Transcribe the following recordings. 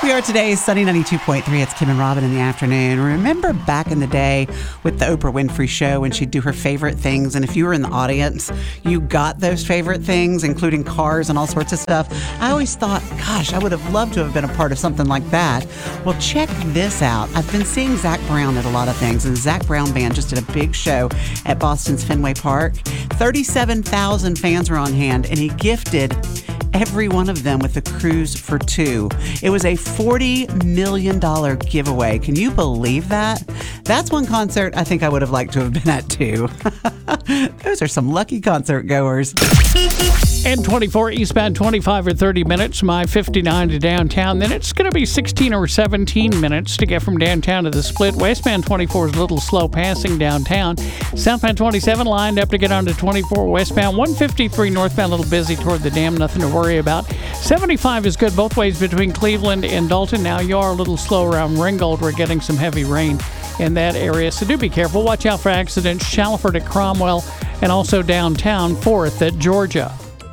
We are today, Sunny 92.3. It's Kim and Robin in the afternoon. Remember back in the day with the Oprah Winfrey Show when she'd do her favorite things, and if you were in the audience, you got those favorite things, including cars and all sorts of stuff. I always thought, gosh, I would have loved to have been a part of something like that. Well, check this out. I've been seeing Zac Brown at a lot of things, and the Zac Brown Band just did a big show at Boston's Fenway Park. 37,000 fans were on hand, and he gifted every one of them with a cruise for two. It was a $40 million giveaway. Can you believe that? That's one concert I think I would have liked to have been at too. Those are some lucky concert goers. N24 eastbound 25 or 30 minutes, my 59 to downtown. Then it's going to be 16 or 17 minutes to get from downtown to the split. Westbound 24 is a little slow passing downtown. Southbound 27 lined up to get onto 24 westbound. 153 northbound, a little busy toward the dam, nothing to worry about. 75 is good both ways between Cleveland and Dalton. Now you are a little slow around Ringgold. We're getting some heavy rain in that area, so do be careful. Watch out for accidents. Shallowford at Cromwell and also downtown 4th at Georgia.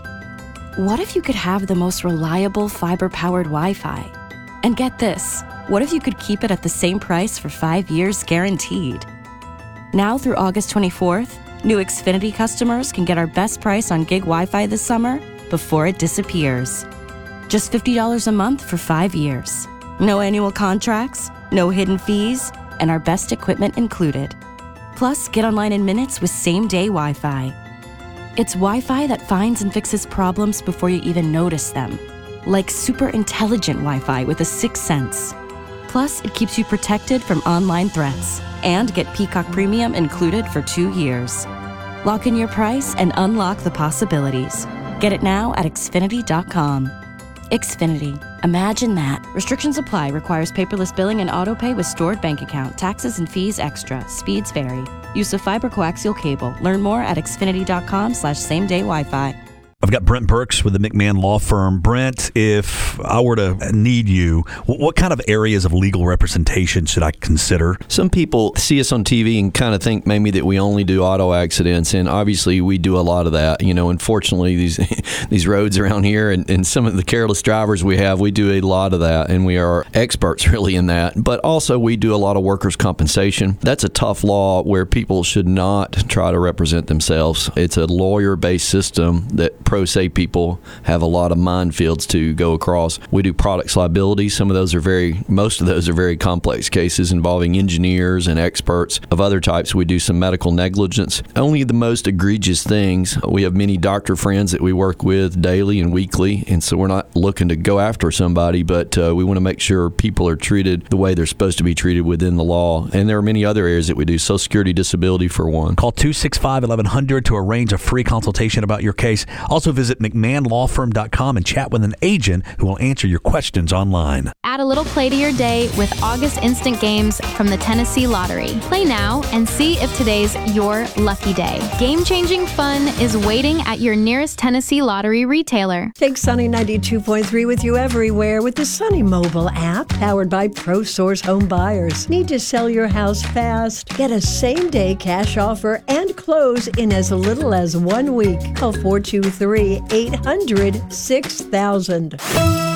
What if you could have the most reliable fiber-powered Wi-Fi? And get this, what if you could keep it at the same price for 5 years guaranteed? Now through August 24th, new Xfinity customers can get our best price on gig Wi-Fi this summer before it disappears. Just $50 a month for 5 years. No annual contracts, no hidden fees, and our best equipment included. Plus, get online in minutes with same-day Wi-Fi. It's Wi-Fi that finds and fixes problems before you even notice them. Like super intelligent Wi-Fi with a sixth sense. Plus, it keeps you protected from online threats. And get Peacock Premium included for 2 years. Lock in your price and unlock the possibilities. Get it now at Xfinity.com. Xfinity. Imagine that. Restrictions apply. Requires paperless billing and autopay with stored bank account. Taxes and fees extra. Speeds vary. Use of fiber coaxial cable. Learn more at Xfinity.com/same-day Wi-Fi. I've got Brent Burks with the McMahon Law Firm. Brent, if I were to need you, what kind of areas of legal representation should I consider? Some people see us on TV and kind of think maybe that we only do auto accidents, and obviously we do a lot of that. You know, unfortunately, these roads around here and some of the careless drivers we have, we do a lot of that, and we are experts really in that. But also we do a lot of workers' compensation. That's a tough law where people should not try to represent themselves. It's a lawyer-based system that pro se people have a lot of minefields to go across. We do products liability. Most of those are very complex cases involving engineers and experts of other types. We do some medical negligence. Only the most egregious things. We have many doctor friends that we work with daily and weekly, and so we're not looking to go after somebody, but we want to make sure people are treated the way they're supposed to be treated within the law. And there are many other areas that we do. Social Security disability for one. Call 265-1100 to arrange a free consultation about your case. Also visit McMahonLawFirm.com and chat with an agent who will answer your questions online. Add a little play to your day with August Instant Games from the Tennessee Lottery. Play now and see if today's your lucky day. Game-changing fun is waiting at your nearest Tennessee Lottery retailer. Take Sunny 92.3 with you everywhere with the Sunny mobile app powered by ProSource Home Buyers. Need to sell your house fast? Get a same-day cash offer and close in as little as 1 week. Call 423-800-6000.